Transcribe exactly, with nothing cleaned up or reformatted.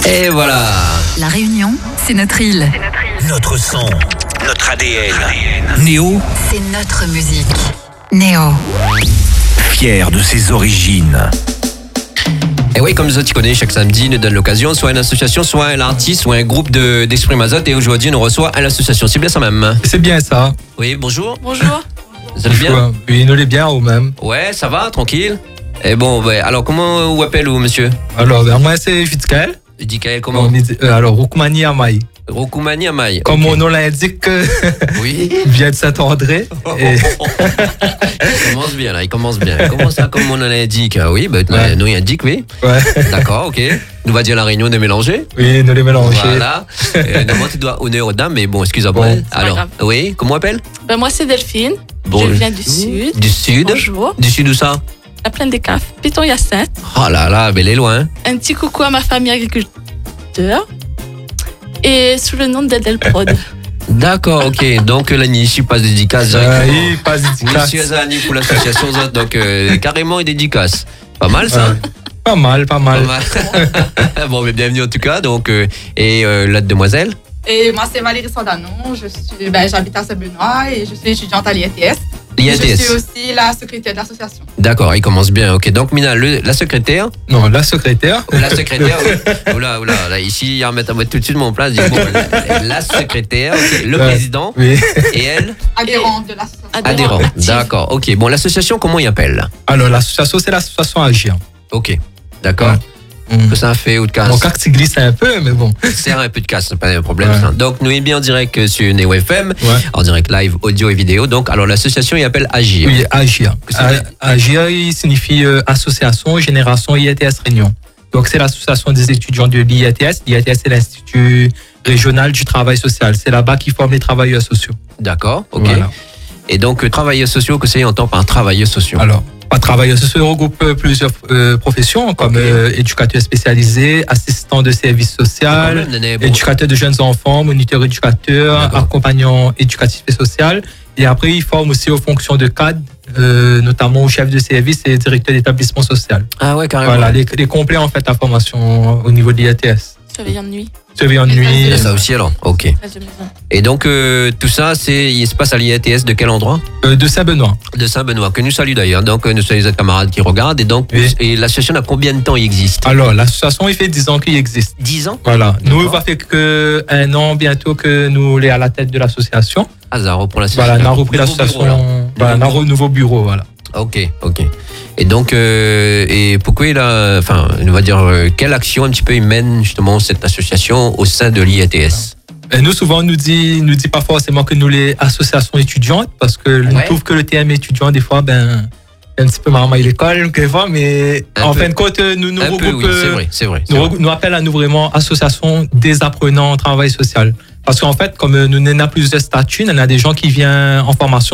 Et voilà. La Réunion, c'est notre île. Notre son, notre A D N. Néo, C'est notre musique. Néo. Fier de ses origines. et oui, comme ça tu connais, chaque samedi nous donne l'occasion, soit une association, soit un artiste, soit un groupe de, d'Exprime Azote. Et aujourd'hui, nous reçoit à l'association. C'est bien ça même? C'est bien ça. Oui, bonjour. Bonjour. Vous allez bien? Oui, nous les bien ou même. Ouais, ça va, tranquille. Et bon, ouais, alors comment vous appelez-vous, monsieur? Alors, ben, moi c'est Fitzkael. Dikael, comment? Euh, alors, Rokumani Amai. Rokumani Amai. Comme mon nom l'indique, Oui. il vient de Saint-André. Et... Il commence bien, là, il commence bien. Comment ça, comme on l'indique? Ah oui, bah, Ouais. nous, il indique, oui. Ouais. D'accord, ok. Nous va dire la réunion de mélanger. Oui, nous les mélanger. Voilà. Euh, Normalement, tu dois honneur aux dames, mais bon, excuse-moi. Bon. pas Alors, grave. oui, comment on appelle? Ben, moi, c'est Delphine. Bon, Je viens du sud. Du sud? Bonjour. Du sud où ça? La plaine des Cafes. Piton-Hyacinthe. Oh là là, mais elle est loin. Un petit coucou à ma famille agriculteur. Et sous le nom d'Adèle Prod. D'accord, ok. Donc, la Nichi passe dédicace Euh, directement. il passe dédicace. Monsieur Azani pour l'association Zot, donc euh, carrément il dédicace. Pas mal ça? Ouais. Pas mal, pas mal. Pas mal. Bon, mais bienvenue en tout cas. Donc, euh, et euh, la demoiselle? Et moi, c'est Valérie Sandanon. Je suis, ben, j'habite à Saint-Benoît et je suis étudiante à l'I A T S. L'I A T S. Je suis aussi la secrétaire de l'association. D'accord, il commence bien. Ok, donc Mina, le- la secrétaire? Non, la secrétaire. Ou la secrétaire, oui. Oula, oula, là, ici, il y a un mettre à mettre tout de suite mon place. Dis, bon, la, la secrétaire, ok, le Ouais. président, Oui. et elle, Adhérente de l'association. adhérent. active. D'accord, ok. Bon, l'association, comment il appelle? Alors, l'association, c'est l'association Agir. Ok, d'accord. Ouais. Mm. Que ça a fait ou de casse? Mon carte glisse un peu, mais bon. Sert un peu de casse, c'est pas un problème. Ouais. Ça. Donc, nous sommes bien en direct sur Neo F M, Ouais. en direct live, audio et vidéo. Donc, alors, l'association, il appelle Agir. Oui, Agir. Que ça veut dire? A- Agir, il signifie euh, Association Génération I A T S Réunion. Donc, c'est l'association des étudiants de l'I A T S. L'I A T S, c'est l'Institut régional du travail social. C'est là-bas qu'ils forment les travailleurs sociaux. D'accord, ok. Voilà. Et donc, euh, travailleurs sociaux, que c'est entend par travailleurs sociaux? Alors, pas travailleurs sociaux regroupe euh, plusieurs euh, professions comme Ok. euh, éducateur spécialisé, assistant de service Quand social, même, Néné, bon. éducateur de jeunes enfants, moniteur éducateur, D'accord. accompagnant éducatif et social. Et après, ils forment aussi aux fonctions de cadre, euh, notamment au chef de service et directeur d'établissement social. Ah ouais, carrément. Voilà, les, les complets en fait la formation au niveau de l'I A T S. Surveillant de nuit. Surveillant de Et ça, nuit. Et ça aussi, alors. Ok. Place de maison. Et donc, euh, tout ça, c'est, il se passe à l'I A T S de quel endroit? euh, de Saint-Benoît. De Saint-Benoît, que nous saluons d'ailleurs. Donc, euh, nous sommes les autres camarades qui regardent. Et donc, Oui. et l'association a combien de temps il existe? Alors, l'association, il fait dix ans qu'il existe. dix ans? Voilà. Nous, il D'accord. va faire que un an bientôt que nous sommes à la tête de l'association. Ah, ça reprend l'association. Voilà, on a repris Nouveau bureau, alors. l'association. Voilà, on a un nouveau bureau, voilà. Ok, ok. Et donc, euh, et pourquoi il a, enfin, on va dire, euh, quelle action un petit peu il mène justement cette association au sein de l'I A T S? Et nous, souvent, on nous dit, nous dit pas forcément que nous, les associations étudiantes, parce que nous Ouais. trouve que le terme étudiant, des fois, ben, c'est un petit peu marrant à l'école, des fois, mais Un en peu. fin de compte, nous nous Un peu, regroupe, oui, c'est euh, vrai, c'est vrai. c'est nous, vrai. regroupe- nous appelle à nous vraiment association des apprenants en travail social. Parce qu'en fait, comme euh, nous n'avons plusieurs statuts, on a des gens qui viennent en formation